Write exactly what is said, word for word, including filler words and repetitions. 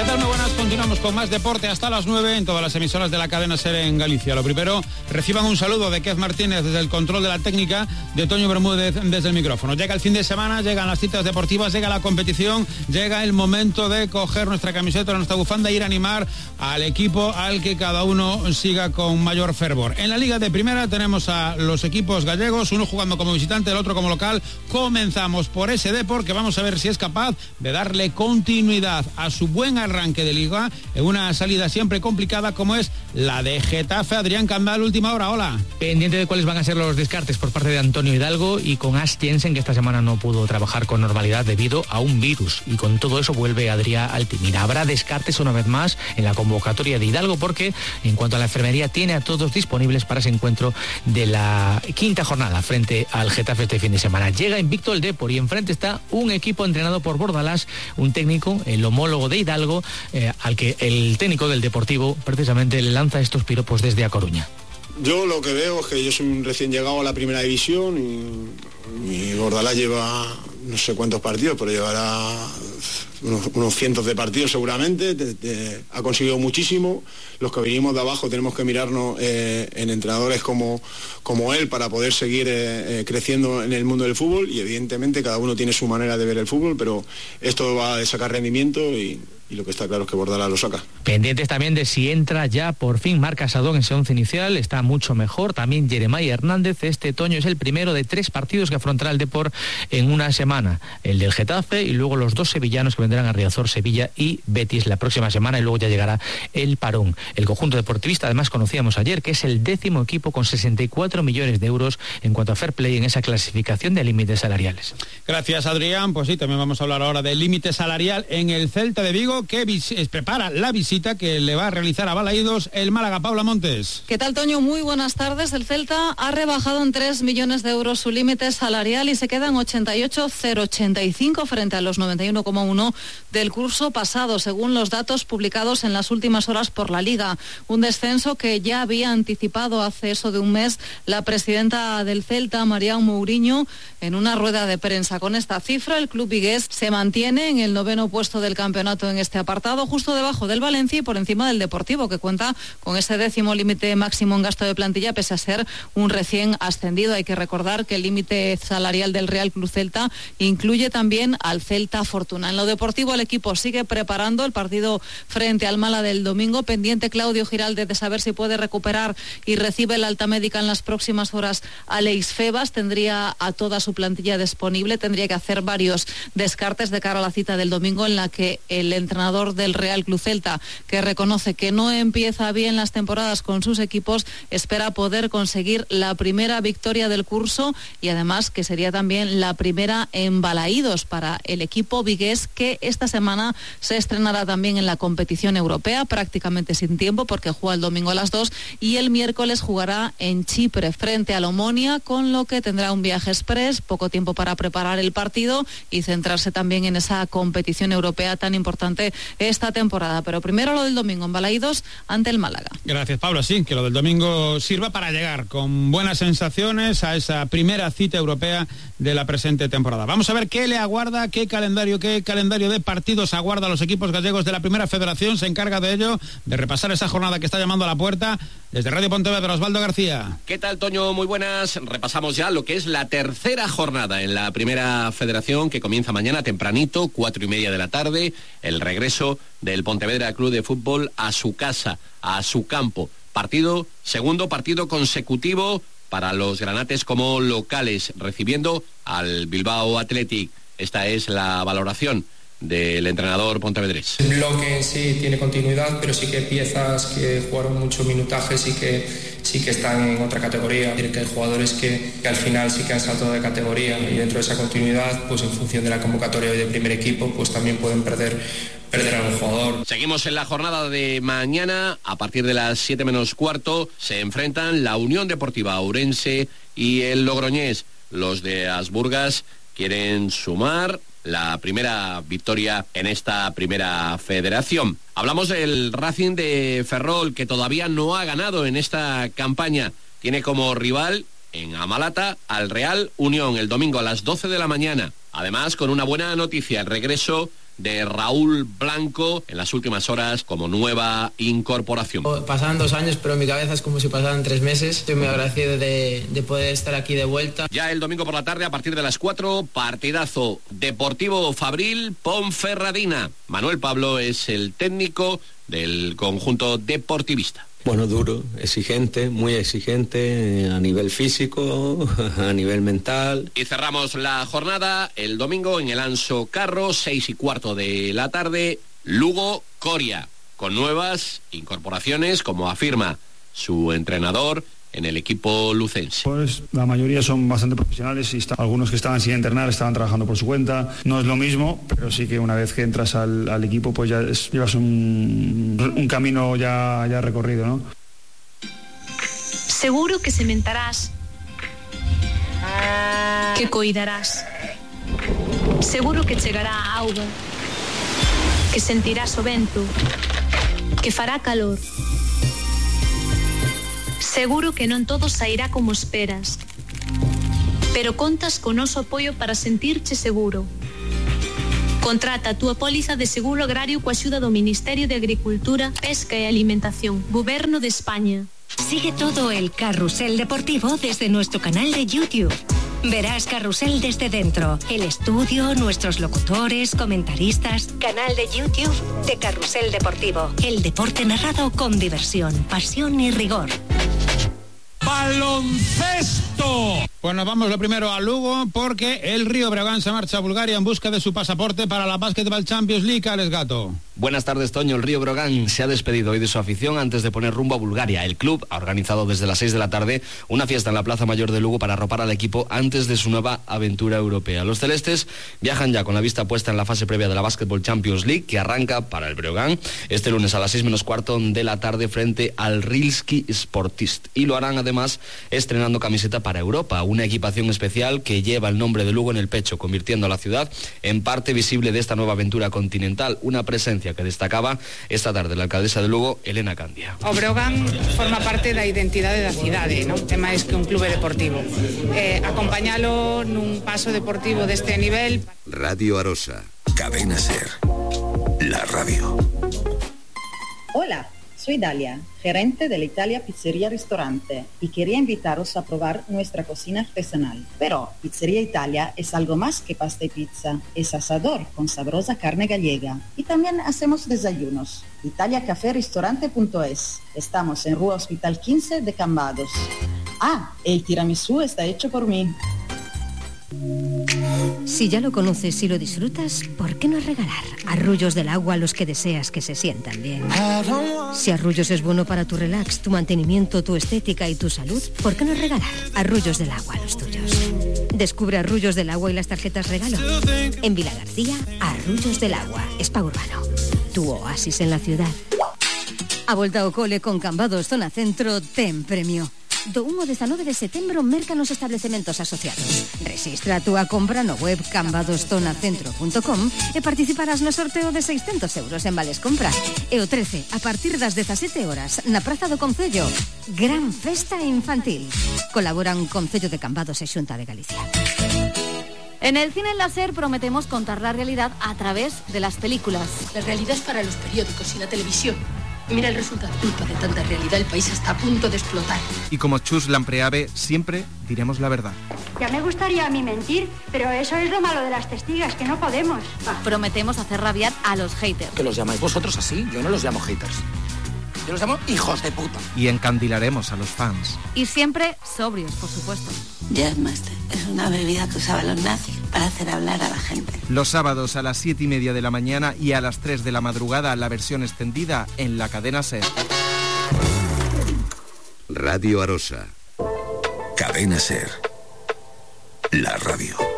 ¿Qué tal? Muy buenas, continuamos con más deporte hasta las nueve en todas las emisoras de la cadena SER en Galicia. Lo primero, reciban un saludo de Kev Martínez desde el control de la técnica, de Toño Bermúdez desde el micrófono. Llega el fin de semana, llegan las citas deportivas, llega la competición, llega el momento de coger nuestra camiseta, nuestra bufanda e ir a animar al equipo al que cada uno siga con mayor fervor. En la Liga de Primera tenemos a los equipos gallegos, uno jugando como visitante, el otro como local. Comenzamos por ese Depor, que vamos a ver si es capaz de darle continuidad a su buen arranque de Liga en una salida siempre complicada como es la de Getafe. Adrián Candal, última hora, hola. Pendiente de cuáles van a ser los descartes por parte de Antonio Hidalgo y con Ash Jensen, que esta semana no pudo trabajar con normalidad debido a un virus, y con todo eso vuelve Adrián Altimira. Habrá descartes una vez más en la convocatoria de Hidalgo porque en cuanto a la enfermería tiene a todos disponibles para ese encuentro de la quinta jornada frente al Getafe este fin de semana. Llega invicto el Depor y enfrente está un equipo entrenado por Bordalás, un técnico, el homólogo de Hidalgo, eh, al que el técnico del Deportivo precisamente le lanza estos piropos desde A Coruña. Yo lo que veo es que yo soy un recién llegado a la primera división y, y Bordalás lleva no sé cuántos partidos, pero llevará unos, unos cientos de partidos seguramente. Te, te, ha conseguido muchísimo. Los que venimos de abajo tenemos que mirarnos eh, en entrenadores como, como él para poder seguir eh, eh, creciendo en el mundo del fútbol, y evidentemente cada uno tiene su manera de ver el fútbol, pero esto va a sacar rendimiento y... y lo que está claro es que Bordalás lo saca. Pendientes también de si entra ya por fin Marc Casadón en ese once inicial, está mucho mejor. También Jeremiah Hernández. Este otoño es el primero de tres partidos que afrontará el Depor en una semana. El del Getafe y luego los dos sevillanos que vendrán a Riazor, Sevilla y Betis la próxima semana, y luego ya llegará el parón. El conjunto deportivista, además conocíamos ayer, que es el décimo equipo con sesenta y cuatro millones de euros en cuanto a fair play en esa clasificación de límites salariales. Gracias, Adrián. Pues sí, también vamos a hablar ahora del límite salarial en el Celta de Vigo, que vis- prepara la visita que le va a realizar a Balaídos el Málaga. Paula Montes. ¿Qué tal, Toño? Muy buenas tardes. El Celta ha rebajado en tres millones de euros su límite salarial y se queda en ochenta y ocho coma ochenta y cinco frente a los noventa y uno coma uno del curso pasado, según los datos publicados en las últimas horas por la Liga. Un descenso que ya había anticipado hace eso de un mes la presidenta del Celta, Marián Mourinho, en una rueda de prensa. Con esta cifra, el club vigués se mantiene en el noveno puesto del campeonato en este apartado, justo debajo del Valencia y por encima del Deportivo, que cuenta con ese décimo límite máximo en gasto de plantilla, pese a ser un recién ascendido. Hay que recordar que el límite salarial del Real Club Celta incluye también al Celta Fortuna. En lo deportivo, el equipo sigue preparando el partido frente al Málaga del domingo, pendiente Claudio Giralde de saber si puede recuperar y recibe la alta médica en las próximas horas Alex Febas. Tendría a toda su plantilla disponible, tendría que hacer varios descartes de cara a la cita del domingo, en la que el entrenador del Real Club Celta, que reconoce que no empieza bien las temporadas con sus equipos, espera poder conseguir la primera victoria del curso y además que sería también la primera en Balaídos para el equipo vigués, que esta semana se estrenará también en la competición europea, prácticamente sin tiempo porque juega el domingo a las dos y el miércoles jugará en Chipre frente al Omonia, con lo que tendrá un viaje express, poco tiempo para preparar el partido y centrarse también en esa competición europea tan importante esta temporada. Pero primero lo del domingo en Balaídos ante el Málaga. Gracias, Pablo. Sí, que lo del domingo sirva para llegar con buenas sensaciones a esa primera cita europea de la presente temporada. Vamos a ver qué le aguarda, qué calendario, qué calendario de partidos aguarda a los equipos gallegos de la Primera Federación. Se encarga de ello, de repasar esa jornada que está llamando a la puerta, desde Radio Pontevedra, Osvaldo García. ¿Qué tal, Toño? Muy buenas. Repasamos ya lo que es la tercera jornada en la Primera Federación, que comienza mañana tempranito, cuatro y media de la tarde, el regreso del Pontevedra Club de Fútbol a su casa, a su campo. Partido, segundo partido consecutivo para los granates como locales, recibiendo al Bilbao Athletic. Esta es la valoración del entrenador pontevedrés. El bloque en sí tiene continuidad, pero sí que hay piezas que jugaron mucho minutaje, sí que, sí que están en otra categoría. Que hay jugadores que, que al final sí que han saltado de categoría, y dentro de esa continuidad, pues en función de la convocatoria del primer equipo, pues también pueden perder perder a un jugador. Seguimos en la jornada de mañana. A partir de las siete menos cuarto se enfrentan la Unión Deportiva Ourense y el Logroñés. Los de Asburgas quieren sumar la primera victoria en esta Primera Federación. Hablamos del Racing de Ferrol, que todavía no ha ganado en esta campaña. Tiene como rival en Amalata al Real Unión el domingo a las doce de la mañana. Además, con una buena noticia, el regreso de Raúl Blanco en las últimas horas como nueva incorporación. Pasaban dos años, pero en mi cabeza es como si pasaran tres meses. Estoy muy agradecido de, de poder estar aquí de vuelta. Ya el domingo por la tarde, a partir de las cuatro, partidazo Deportivo Fabril, Ponferradina. Manuel Pablo es el técnico del conjunto deportivista. Bueno, duro, exigente, muy exigente a nivel físico, a nivel mental. Y cerramos la jornada el domingo en el Anso Carro, seis y cuarto de la tarde, Lugo Coria, con nuevas incorporaciones, como afirma su entrenador en el equipo lucense. Pues la mayoría son bastante profesionales y está, algunos que estaban sin entrenar estaban trabajando por su cuenta. No es lo mismo, pero sí que una vez que entras al, al equipo pues ya es, llevas un, un camino ya, ya recorrido, ¿no? Seguro que sementarás, que coidarás. Seguro que chegará a auga, que sentirás o vento, que fará calor. Seguro que non todo sairá como esperas, pero contas con noso apoio para sentirche seguro. Contrata a túa póliza de seguro agrario coa axuda do Ministerio de Agricultura, Pesca e Alimentación, Goberno de España. Sigue todo el carrusel deportivo desde nuestro canal de YouTube. Verás Carrusel desde dentro, el estudio, nuestros locutores, comentaristas. Canal de YouTube de Carrusel Deportivo. El deporte narrado con diversión, pasión y rigor. ¡Baloncesto! Pues nos vamos lo primero a Lugo, porque el Río Breogán se marcha a Bulgaria en busca de su pasaporte para la Basketball Champions League. Alex Gato. Buenas tardes, Toño. El Río Breogán se ha despedido hoy de su afición antes de poner rumbo a Bulgaria. El club ha organizado desde las seis de la tarde una fiesta en la Plaza Mayor de Lugo para arropar al equipo antes de su nueva aventura europea. Los celestes viajan ya con la vista puesta en la fase previa de la Basketball Champions League, que arranca para el Breogán este lunes a las seis menos cuarto de la tarde frente al Rilski Sportist. Y lo harán además estrenando camiseta para Europa, una equipación especial que lleva el nombre de Lugo en el pecho, convirtiendo a la ciudad en parte visible de esta nueva aventura continental, una presencia que destacaba esta tarde la alcaldesa de Lugo, Elena Candia. O Breogán forma parte da identidade da cidade, non? É máis que un clube deportivo. Eh, acompañalo nun paso deportivo deste nivel. Radio Arosa, Cadena Ser, la radio. Hola. Soy Dalia, gerente de la Italia Pizzería Restaurante, y quería invitaros a probar nuestra cocina artesanal. Pero Pizzería Italia es algo más que pasta y pizza, es asador con sabrosa carne gallega. Y también hacemos desayunos. italia café restaurante punto es. Estamos en Rua Hospital quince de Cambados. Ah, el tiramisú está hecho por mí. Si ya lo conoces y lo disfrutas, ¿por qué no regalar Arrullos del Agua a los que deseas que se sientan bien? Si Arrullos es bueno para tu relax, tu mantenimiento, tu estética y tu salud, ¿por qué no regalar Arrullos del Agua a los tuyos? Descubre Arrullos del Agua y las tarjetas regalo. En Vila García, Arrullos del Agua, Spa Urbano, tu oasis en la ciudad. A volta ao cole con Cambados Zona Centro ten premio. Do uno de nove de setembro mercan os establecementos asociados. Rexistra a túa compra no web cambados zona centro punto com e participarás no sorteo de seiscentos euros en vales compra. E o trece, a partir das dezasete horas, na Praza do Concello, gran festa infantil. Colaboran Concello de Cambados e Xunta de Galicia. En el cine láser prometemos contar la realidad a través de las películas. La realidad es para los periódicos y la televisión. Mira el resultado. Culpa de tanta realidad, el país está a punto de explotar. Y como Chus Lampreave, siempre diremos la verdad. Ya me gustaría a mí mentir, pero eso es lo malo de las testigas, que no podemos. Prometemos hacer rabiar a los haters. ¿Que los llamáis vosotros así? Yo no los llamo haters. Yo los llamo hijos de puta. Y encandilaremos a los fans. Y siempre sobrios, por supuesto. Jazzmaster es una bebida que usaban los nazis para hacer hablar a la gente. Los sábados a las siete y media de la mañana y a las tres de la madrugada la versión extendida en la cadena SER. Radio Arosa, Cadena SER, la radio.